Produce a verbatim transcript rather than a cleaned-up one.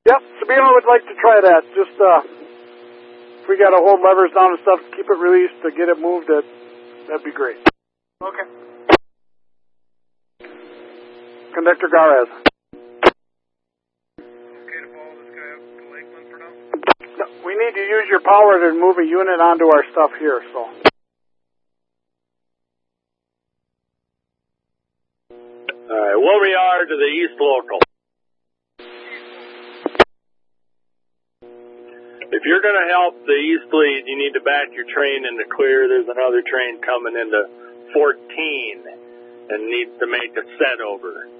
Yep, Sabino would like to try that. Just, uh, if we got to hold levers down and stuff to keep it released to get it moved, that, that'd be great. Okay. Conductor Garez. Okay to follow this guy up to Lakeland for now? No, we need to use your power to move a unit onto our stuff here, so. All right, what we are to the east local. If you're going to help the east lead, you need to back your train into clear. There's another train coming into fourteen and needs to make a set over.